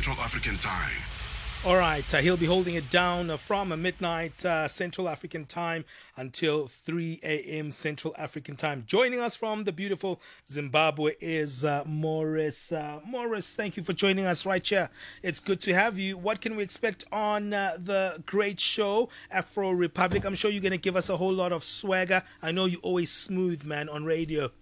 Central African Time. All right, he'll be holding it down from midnight Central African Time until 3 a.m. Central African Time. Joining us from the beautiful Zimbabwe is Morris. Morris, thank you for joining us right here. It's good to have you. What can we expect on the great show, Afro Republic? I'm sure you're going to give us a whole lot of swagger. I know you're always smooth, man, on radio.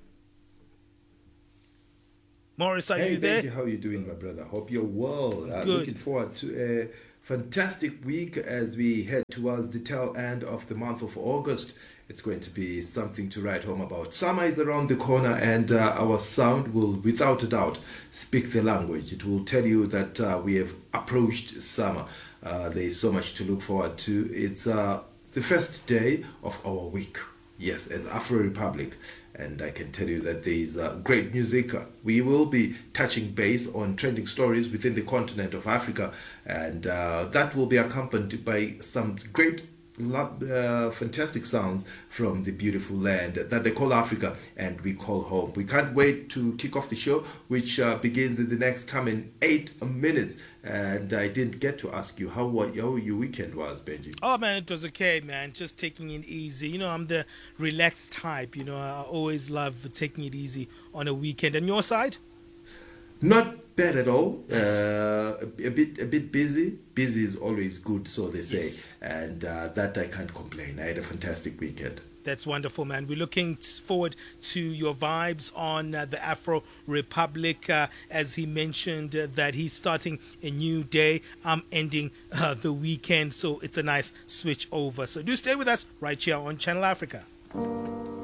Morris, are you there? Benji, how are you doing, my brother? Hope you're well. Good. Looking forward to a fantastic week as we head towards the tail end of the month of August. It's going to be something to write home about. Summer is around the corner, and our sound will, without a doubt, speak the language. It will tell you that we have approached summer. There is so much to look forward to. It's the first day of our week. Yes, as Afro Republic. And I can tell you that there is great music. We will be touching base on trending stories within the continent of Africa. And that will be accompanied by some great, fantastic sounds from the beautiful land that they call Africa and we call home. We can't wait to kick off the show, which begins in the next coming 8 minutes. And I didn't get to ask you how your weekend was, Benji. Oh, man, it was okay, man. Just taking it easy. You know, I'm the relaxed type. You know, I always love taking it easy on a weekend. And your side? Not bad at all. Nice. A bit busy. Busy is always good, so they say. Yes. And that I can't complain. I had a fantastic weekend. That's wonderful, man. We're looking forward to your vibes on the Afro Republic. As he mentioned that he's starting a new day. I'm ending the weekend, so it's a nice switch over. So do stay with us right here on Channel Africa.